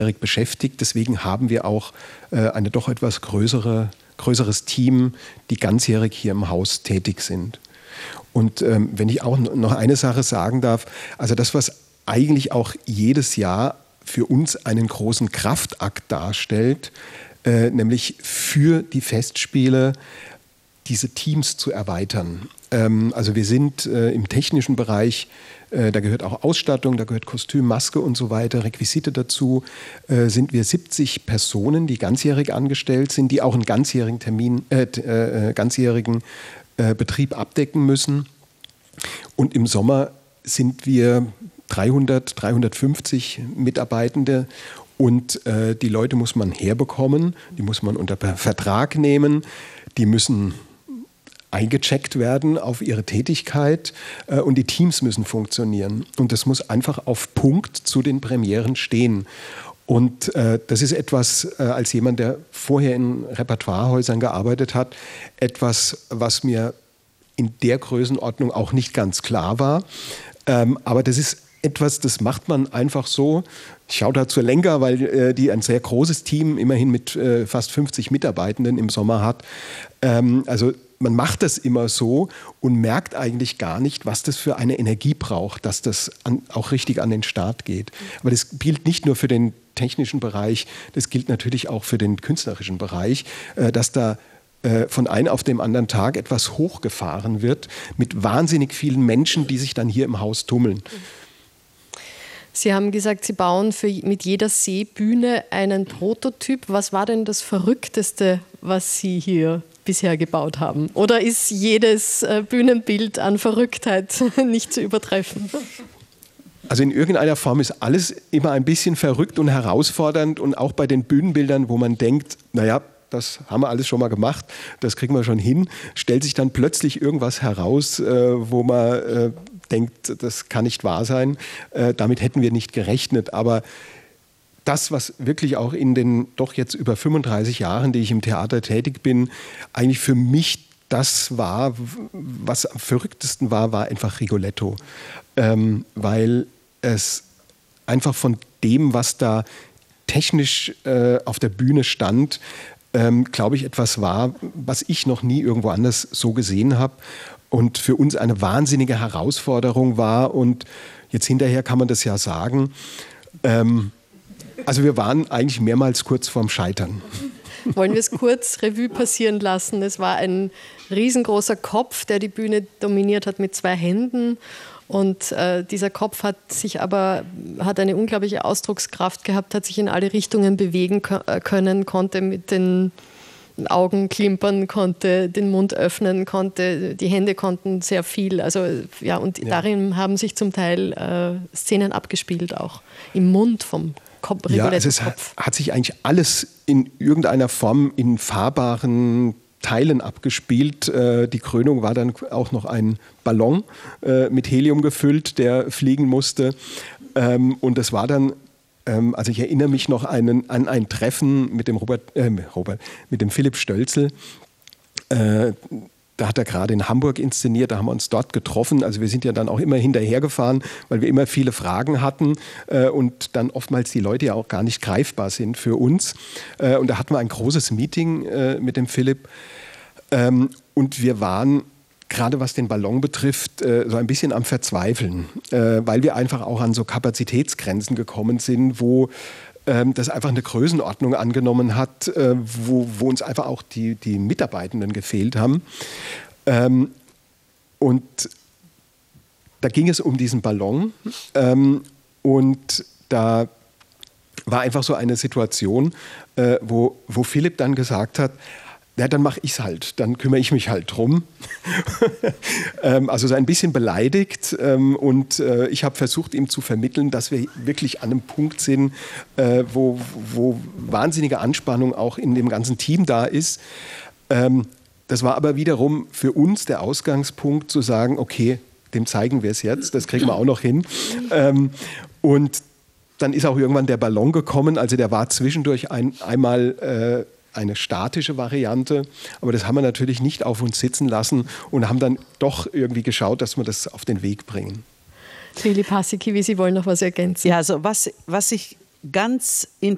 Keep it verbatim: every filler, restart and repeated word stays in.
beschäftigt. Deswegen haben wir auch äh, eine doch etwas größere, größeres Team, die ganzjährig hier im Haus tätig sind. Und ähm, wenn ich auch noch eine Sache sagen darf, also das, was eigentlich auch jedes Jahr für uns einen großen Kraftakt darstellt, äh, nämlich für die Festspiele diese Teams zu erweitern. Ähm, also wir sind äh, im technischen Bereich, äh, da gehört auch Ausstattung, da gehört Kostüm, Maske und so weiter, Requisite dazu, äh, sind wir siebzig Personen, die ganzjährig angestellt sind, die auch einen ganzjährigen Termin, äh, äh, ganzjährigen äh, Betrieb abdecken müssen. Und im Sommer sind wir dreihundert, dreihundertfünfzig Mitarbeitende und äh, die Leute muss man herbekommen, die muss man unter Vertrag nehmen, die müssen eingecheckt werden auf ihre Tätigkeit äh, und die Teams müssen funktionieren. Und das muss einfach auf Punkt zu den Premieren stehen. Und äh, das ist etwas, äh, als jemand, der vorher in Repertoirehäusern gearbeitet hat, etwas, was mir in der Größenordnung auch nicht ganz klar war. Ähm, aber das ist etwas, das macht man einfach so. Ich schaue da zur Lenker, weil äh, die ein sehr großes Team, immerhin mit äh, fast fünfzig Mitarbeitenden im Sommer hat. Ähm, also man macht das immer so und merkt eigentlich gar nicht, was das für eine Energie braucht, dass das an, auch richtig an den Start geht. Aber das gilt nicht nur für den technischen Bereich, das gilt natürlich auch für den künstlerischen Bereich, äh, dass da äh, von einem auf dem anderen Tag etwas hochgefahren wird mit wahnsinnig vielen Menschen, die sich dann hier im Haus tummeln. Sie haben gesagt, Sie bauen für, mit jeder Seebühne einen Prototyp. Was war denn das Verrückteste, was Sie hier bisher gebaut haben? Oder ist jedes Bühnenbild an Verrücktheit nicht zu übertreffen? Also in irgendeiner Form ist alles immer ein bisschen verrückt und herausfordernd und auch bei den Bühnenbildern, wo man denkt, naja, das haben wir alles schon mal gemacht, das kriegen wir schon hin, stellt sich dann plötzlich irgendwas heraus, äh, wo man äh, denkt, das kann nicht wahr sein. Äh, damit hätten wir nicht gerechnet. Aber das, was wirklich auch in den doch jetzt über fünfunddreißig Jahren, die ich im Theater tätig bin, eigentlich für mich das war, was am verrücktesten war, war einfach Rigoletto. Ähm, weil es einfach von dem, was da technisch äh, auf der Bühne stand, ähm, glaube ich, etwas war, was ich noch nie irgendwo anders so gesehen habe. Und für uns eine wahnsinnige Herausforderung war. Und jetzt hinterher kann man das ja sagen. Ähm, also wir waren eigentlich mehrmals kurz vorm Scheitern. Wollen wir es kurz Revue passieren lassen? Es war ein riesengroßer Kopf, der die Bühne dominiert hat mit zwei Händen. Und äh, dieser Kopf hat sich aber hat eine unglaubliche Ausdruckskraft gehabt, hat sich in alle Richtungen bewegen können, konnte mit den Augen klimpern, konnte den Mund öffnen, konnte, die Hände konnten sehr viel. Also, ja, und ja. darin haben sich zum Teil äh, Szenen abgespielt, auch im Mund vom Kopf. Ja, also es hat, hat sich eigentlich alles in irgendeiner Form in fahrbaren Teilen abgespielt. Äh, die Krönung war dann auch noch ein Ballon äh, mit Helium gefüllt, der fliegen musste. Ähm, und das war dann Also ich erinnere mich noch einen, an ein Treffen mit dem Robert, äh, Robert, mit dem Philipp Stölzel. Äh, da hat er gerade in Hamburg inszeniert, da haben wir uns dort getroffen. Also wir sind ja dann auch immer hinterhergefahren, weil wir immer viele Fragen hatten äh, und dann oftmals die Leute ja auch gar nicht greifbar sind für uns. Äh, und da hatten wir ein großes Meeting äh, mit dem Philipp. Ähm, und wir waren gerade was den Ballon betrifft, äh, so ein bisschen am Verzweifeln, äh, weil wir einfach auch an so Kapazitätsgrenzen gekommen sind, wo ähm, das einfach eine Größenordnung angenommen hat, äh, wo, wo uns einfach auch die, die Mitarbeitenden gefehlt haben. Ähm, und da ging es um diesen Ballon ähm, und da war einfach so eine Situation, äh, wo, wo Philipp dann gesagt hat, ja, dann mache ich es halt, dann kümmere ich mich halt drum. ähm, also so ein bisschen beleidigt ähm, und äh, ich habe versucht, ihm zu vermitteln, dass wir wirklich an einem Punkt sind, äh, wo, wo wahnsinnige Anspannung auch in dem ganzen Team da ist. Ähm, das war aber wiederum für uns der Ausgangspunkt zu sagen, okay, dem zeigen wir es jetzt, das kriegen wir auch noch hin. Ähm, und dann ist auch irgendwann der Ballon gekommen, also der war zwischendurch ein, einmal äh, eine statische Variante, aber das haben wir natürlich nicht auf uns sitzen lassen und haben dann doch irgendwie geschaut, dass wir das auf den Weg bringen. Lili Paasikivi, Sie wollen noch was ergänzen? Ja, also was, was ich ganz interessant